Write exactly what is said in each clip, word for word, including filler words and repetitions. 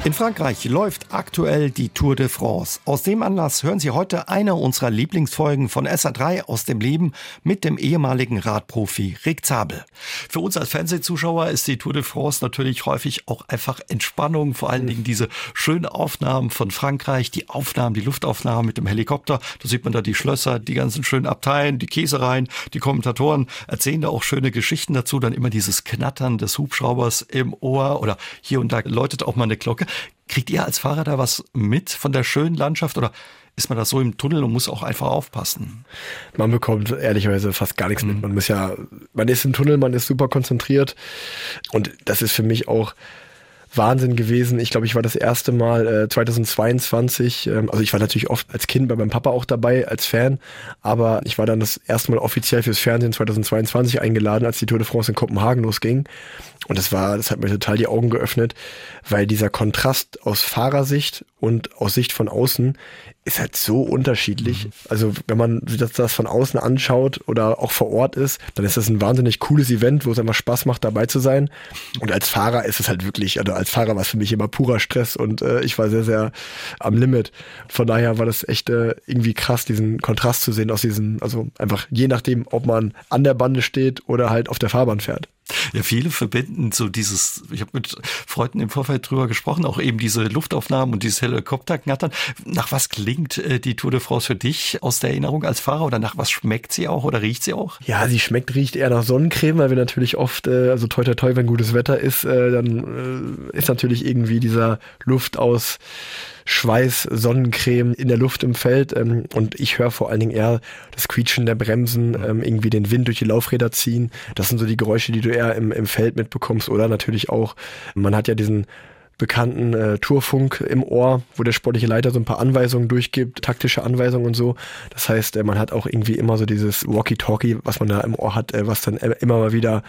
In Frankreich läuft aktuell die Tour de France. Aus dem Anlass hören Sie heute eine unserer Lieblingsfolgen von S R drei aus dem Leben mit dem ehemaligen Radprofi Rick Zabel. Für uns als Fernsehzuschauer ist die Tour de France natürlich häufig auch einfach Entspannung, vor allen Dingen diese schönen Aufnahmen von Frankreich, die Aufnahmen, die Luftaufnahmen mit dem Helikopter. Da sieht man da die Schlösser, die ganzen schönen Abteien, die Käsereien, die Kommentatoren erzählen da auch schöne Geschichten dazu. Dann immer dieses Knattern des Hubschraubers im Ohr oder hier und da läutet auch mal eine Glocke. Kriegt ihr als Fahrer da was mit von der schönen Landschaft oder ist man da so im Tunnel und muss auch einfach aufpassen? Man bekommt ehrlicherweise fast gar nichts mhm. mit. Man muss ja, man ist im Tunnel, man ist super konzentriert und das ist für mich auch Wahnsinn gewesen. Ich glaube, ich war das erste Mal äh, zweitausendzweiundzwanzig, ähm, also ich war natürlich oft als Kind bei meinem Papa auch dabei, als Fan, aber ich war dann das erste Mal offiziell fürs Fernsehen zweitausendzweiundzwanzig eingeladen, als die Tour de France in Kopenhagen losging. Und das war, das hat mir total die Augen geöffnet, weil dieser Kontrast aus Fahrersicht und aus Sicht von außen ist halt so unterschiedlich. Mhm. Also wenn man sich das, das von außen anschaut oder auch vor Ort ist, dann ist das ein wahnsinnig cooles Event, wo es einfach Spaß macht, dabei zu sein. Und als Fahrer ist es halt wirklich, also als Fahrer war es für mich immer purer Stress und äh, ich war sehr, sehr am Limit. Von daher war das echt äh, irgendwie krass, diesen Kontrast zu sehen aus diesen, also einfach je nachdem, ob man an der Bande steht oder halt auf der Fahrbahn fährt. Ja, viele verbinden so dieses, ich habe mit Freunden im Vorfeld drüber gesprochen, auch eben diese Luftaufnahmen und dieses Helikopterknattern. Nach was klingt äh, die Tour de France für dich aus der Erinnerung als Fahrer oder nach was schmeckt sie auch oder riecht sie auch? Ja, sie schmeckt, riecht eher nach Sonnencreme, weil wir natürlich oft, äh, also toi toi toi, wenn gutes Wetter ist, äh, dann äh, ist natürlich irgendwie dieser Luft aus Schweiß, Sonnencreme in der Luft im Feld ähm, und ich höre vor allen Dingen eher das Quietschen der Bremsen, ähm, irgendwie den Wind durch die Laufräder ziehen. Das sind so die Geräusche, die du eher im, im Feld mitbekommst oder natürlich auch, man hat ja diesen bekannten äh, Tourfunk im Ohr, wo der sportliche Leiter so ein paar Anweisungen durchgibt, taktische Anweisungen und so. Das heißt, äh, man hat auch irgendwie immer so dieses Walkie-Talkie, was man da im Ohr hat, äh, was dann äh, immer mal wieder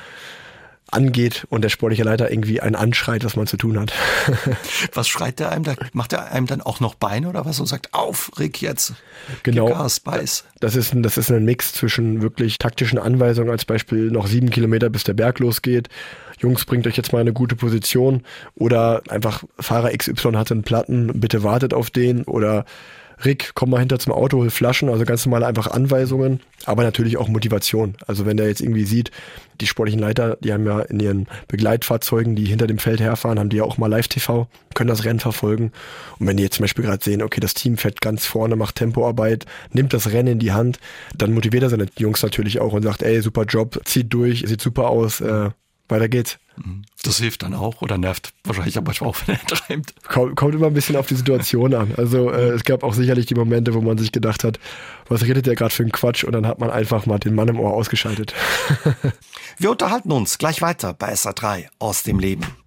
angeht und der sportliche Leiter irgendwie einen anschreit, was man zu tun hat. Was schreit der einem da? Macht er einem dann auch noch Beine oder was und sagt, auf, Rick, jetzt, genau, gib Gas, beiß. Das ist, ein, das ist ein Mix zwischen wirklich taktischen Anweisungen, als Beispiel noch sieben Kilometer bis der Berg losgeht. Jungs, bringt euch jetzt mal eine gute Position oder einfach Fahrer X Y hat einen Platten, bitte wartet auf den oder Rick, komm mal hinter zum Auto, hol Flaschen, also ganz normale einfach Anweisungen, aber natürlich auch Motivation. Also wenn der jetzt irgendwie sieht, die sportlichen Leiter, die haben ja in ihren Begleitfahrzeugen, die hinter dem Feld herfahren, haben die ja auch mal Live-T V, können das Rennen verfolgen. Und wenn die jetzt zum Beispiel gerade sehen, okay, das Team fährt ganz vorne, macht Tempoarbeit, nimmt das Rennen in die Hand, dann motiviert er seine Jungs natürlich auch und sagt, ey, super Job, zieht durch, sieht super aus, äh, weiter geht's. Das hilft dann auch oder nervt wahrscheinlich aber manchmal auch, wenn er treibt. Kommt, kommt immer ein bisschen auf die Situation an. Also äh, es gab auch sicherlich die Momente, wo man sich gedacht hat, was redet der gerade für einen Quatsch? Und dann hat man einfach mal den Mann im Ohr ausgeschaltet. Wir unterhalten uns gleich weiter bei S R drei aus dem Leben.